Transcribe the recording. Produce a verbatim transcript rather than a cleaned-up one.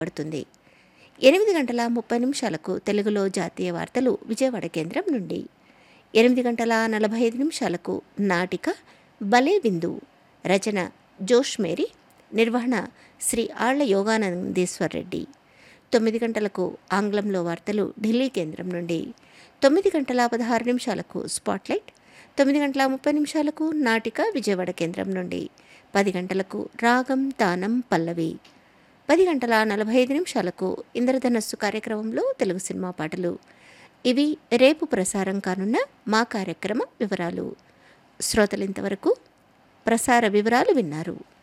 పడుతుంది. ఎనిమిది గంటల ముప్పై నిమిషాలకు తెలుగులో జాతీయ వార్తలు విజయవాడ కేంద్రం నుండి. ఎనిమిది గంటల నలభై ఐదు నిమిషాలకు నాటిక భలే విందు, రచన జోష్ మేరీ, నిర్వహణ శ్రీ ఆళ్ల యోగానందీశ్వర్ రెడ్డి. తొమ్మిది గంటలకు ఆంగ్లంలో వార్తలు ఢిల్లీ కేంద్రం నుండి. తొమ్మిది గంటల పదహారు నిమిషాలకు స్పాట్లైట్, తొమ్మిది గంటల ముప్పై నిమిషాలకు నాటిక విజయవాడ కేంద్రం నుండి. పది గంటలకు రాగం తానం పల్లవి, పది గంటల నలభై ఐదు నిమిషాలకు ఇంద్రధనస్సు కార్యక్రమంలో తెలుగు సినిమా పాటలు. ఇవి రేపు ప్రసారం కానున్న మా కార్యక్రమ వివరాలు. శ్రోతలు ఇంతవరకు ప్రసార వివరాలు విన్నారు.